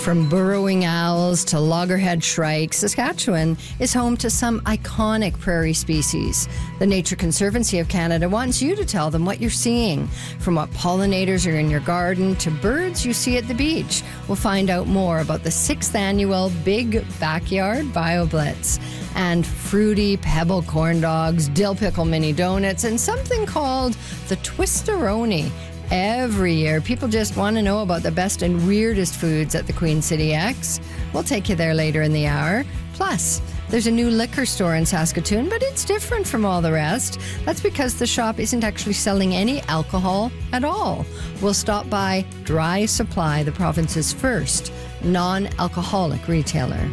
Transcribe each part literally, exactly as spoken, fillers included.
From burrowing owls to loggerhead shrikes, Saskatchewan is home to some iconic prairie species. The Nature Conservancy of Canada wants you to tell them what you're seeing. From what pollinators are in your garden to birds you see at the beach. We'll find out more about the sixth annual Big Backyard BioBlitz and fruity pebble corn dogs, dill pickle mini donuts, and something called the Twisteroni. Every year, people just want to know about the best and weirdest foods at the Queen City X. We'll take you there later in the hour. Plus, there's a new liquor store in Saskatoon, but it's different from all the rest. That's because the shop isn't actually selling any alcohol at all. We'll stop by Dry Supply, the province's first non-alcoholic retailer.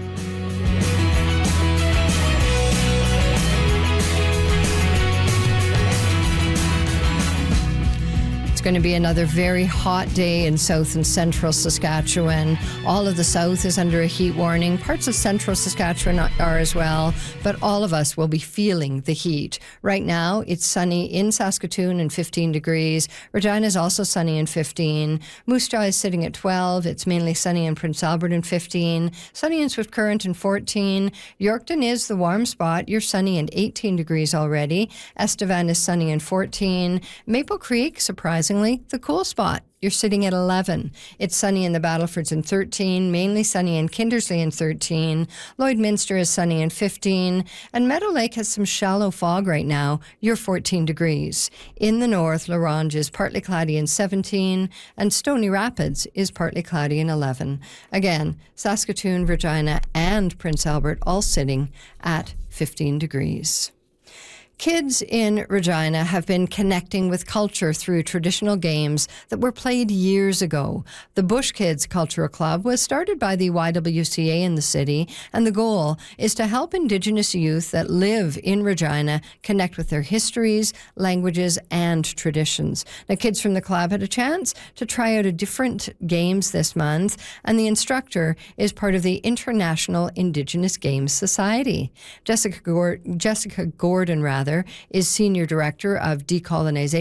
It's going to be another very hot day in south and central Saskatchewan. All of the south is under a heat warning. Parts of central Saskatchewan are as well, but all of us will be feeling the heat. Right now, it's sunny in Saskatoon and fifteen degrees. Regina is also sunny and fifteen. Moose Jaw is sitting at twelve. It's mainly sunny in Prince Albert and fifteen. Sunny in Swift Current and fourteen. Yorkton is the warm spot. You're sunny and eighteen degrees already. Estevan is sunny and fourteen. Maple Creek, surprisingly, the cool spot. You're sitting at eleven. It's sunny in the Battlefords and thirteen, mainly sunny in Kindersley and thirteen. Lloydminster is sunny and fifteen. And Meadow Lake has some shallow fog right now. You're fourteen degrees. In the north, La Ronge is partly cloudy and seventeen. And Stony Rapids is partly cloudy and eleven. Again, Saskatoon, Regina, and Prince Albert all sitting at fifteen degrees. Kids in Regina have been connecting with culture through traditional games that were played years ago. The Bush Kids Cultural Club was started by the Y W C A in the city, and the goal is to help Indigenous youth that live in Regina connect with their histories, languages, and traditions. Now, kids from the club had a chance to try out a different games this month, and the instructor is part of the International Indigenous Games Society. Jessica, Gord- Jessica Gordon, rather, is Senior Director of Decolonization